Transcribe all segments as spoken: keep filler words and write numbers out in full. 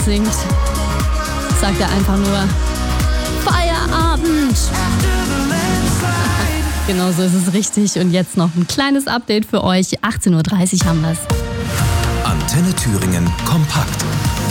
singt, sagt er einfach nur Feierabend. Genau so ist es richtig. Und jetzt noch ein kleines Update für euch. achtzehn Uhr dreißig haben wir es. Antenne Thüringen kompakt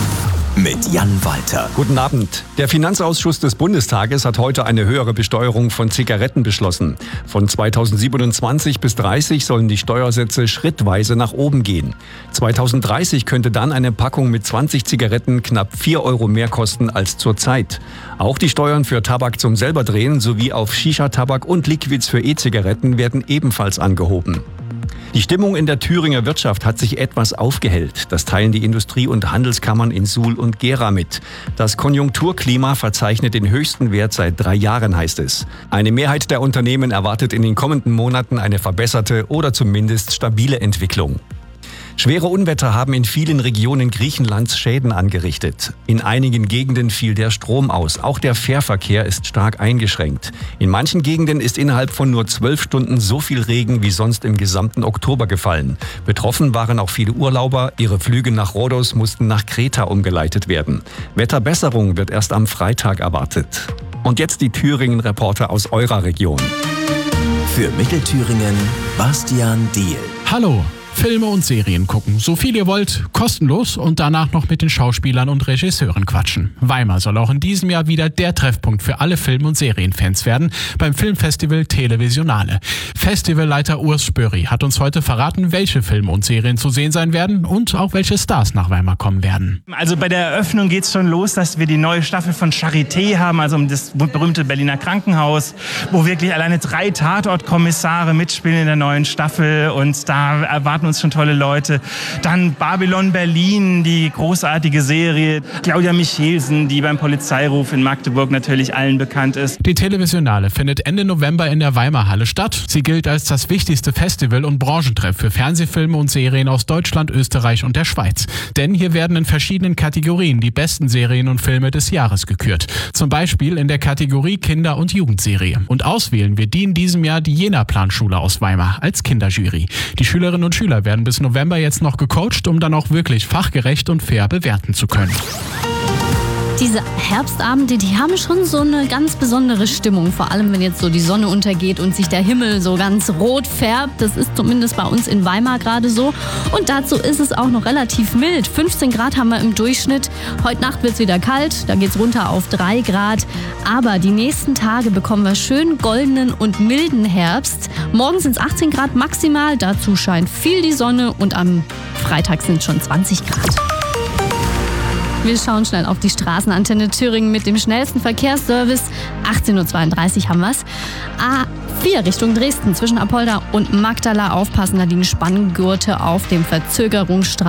mit Jan Walter. Guten Abend. Der Finanzausschuss des Bundestages hat heute eine höhere Besteuerung von Zigaretten beschlossen. Von zweitausendsiebenundzwanzig bis dreißig sollen die Steuersätze schrittweise nach oben gehen. zweitausenddreißig könnte dann eine Packung mit zwanzig Zigaretten knapp vier Euro mehr kosten als zurzeit. Auch die Steuern für Tabak zum Selberdrehen sowie auf Shisha-Tabak und Liquids für E-Zigaretten werden ebenfalls angehoben. Die Stimmung in der Thüringer Wirtschaft hat sich etwas aufgehellt. Das teilen die Industrie- und Handelskammern in Suhl und Gera mit. Das Konjunkturklima verzeichnet den höchsten Wert seit drei Jahren, heißt es. Eine Mehrheit der Unternehmen erwartet in den kommenden Monaten eine verbesserte oder zumindest stabile Entwicklung. Schwere Unwetter haben in vielen Regionen Griechenlands Schäden angerichtet. In einigen Gegenden fiel der Strom aus. Auch der Fährverkehr ist stark eingeschränkt. In manchen Gegenden ist innerhalb von nur zwölf Stunden so viel Regen wie sonst im gesamten Oktober gefallen. Betroffen waren auch viele Urlauber. Ihre Flüge nach Rhodos mussten nach Kreta umgeleitet werden. Wetterbesserung wird erst am Freitag erwartet. Und jetzt die Thüringen-Reporter aus eurer Region. Für Mittelthüringen Bastian Diehl. Hallo. Filme und Serien gucken, so viel ihr wollt, kostenlos und danach noch mit den Schauspielern und Regisseuren quatschen. Weimar soll auch in diesem Jahr wieder der Treffpunkt für alle Film- und Serienfans werden beim Filmfestival Televisionale. Festivalleiter Urs Spöri hat uns heute verraten, welche Filme und Serien zu sehen sein werden und auch welche Stars nach Weimar kommen werden. Also bei der Eröffnung geht es schon los, dass wir die neue Staffel von Charité haben, also das berühmte Berliner Krankenhaus, wo wirklich alleine drei Tatortkommissare mitspielen in der neuen Staffel und da erwarten uns schon tolle Leute. Dann Babylon Berlin, die großartige Serie. Claudia Michelsen, die beim Polizeiruf in Magdeburg natürlich allen bekannt ist. Die Televisionale findet Ende November in der Weimarhalle statt. Sie gilt als das wichtigste Festival und Branchentreff für Fernsehfilme und Serien aus Deutschland, Österreich und der Schweiz. Denn hier werden in verschiedenen Kategorien die besten Serien und Filme des Jahres gekürt. Zum Beispiel in der Kategorie Kinder- und Jugendserie. Und auswählen wir die in diesem Jahr die Jena-Planschule aus Weimar als Kinderjury. Die Schülerinnen und Schüler werden bis November jetzt noch gecoacht, um dann auch wirklich fachgerecht und fair bewerten zu können. Diese Herbstabende, die haben schon so eine ganz besondere Stimmung. Vor allem, wenn jetzt so die Sonne untergeht und sich der Himmel so ganz rot färbt. Das ist zumindest bei uns in Weimar gerade so. Und dazu ist es auch noch relativ mild. fünfzehn Grad haben wir im Durchschnitt. Heute Nacht wird es wieder kalt. Da geht es runter auf drei Grad. Aber die nächsten Tage bekommen wir schön goldenen und milden Herbst. Morgen sind es achtzehn Grad maximal. Dazu scheint viel die Sonne. Und am Freitag sind es schon zwanzig Grad. Wir schauen schnell auf die Straßenantenne Thüringen mit dem schnellsten Verkehrsservice. achtzehn Uhr zweiunddreißig haben wir es. A vier Richtung Dresden zwischen Apolda und Magdala aufpassen, da liegen Spanngurte auf dem Verzögerungsstraßen.